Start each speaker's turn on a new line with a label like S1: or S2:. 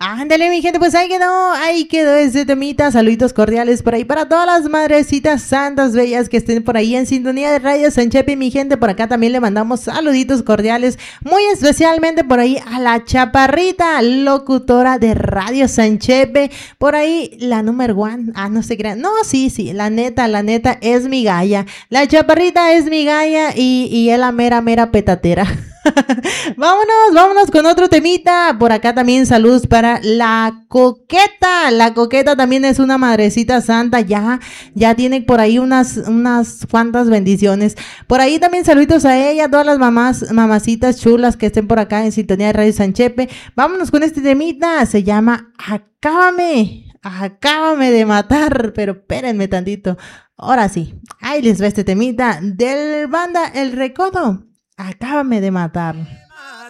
S1: Ándale, mi gente, pues ahí quedó ese temita. Saluditos cordiales por ahí para todas las madrecitas santas bellas que estén por ahí en sintonía de Radio Sanchepe, mi gente. Por acá también le mandamos saluditos cordiales, muy especialmente por ahí a la chaparrita, locutora de Radio Sanchepe. Por ahí la número one. No se crean. No, sí, la neta es mi galla. La chaparrita es mi galla y es la mera petatera. Vámonos con otro temita. Por acá también saludos para la Coqueta. La Coqueta también es una madrecita santa. Ya tiene por ahí unas cuantas bendiciones. Por ahí también saluditos a ella, a todas las mamacitas chulas que estén por acá en sintonía de Radio Sanchepe. Vámonos con este temita. Se llama Acábame de matar. Pero espérenme tantito. Ahora sí, ahí les va este temita del banda El Recodo. Acábame de matar.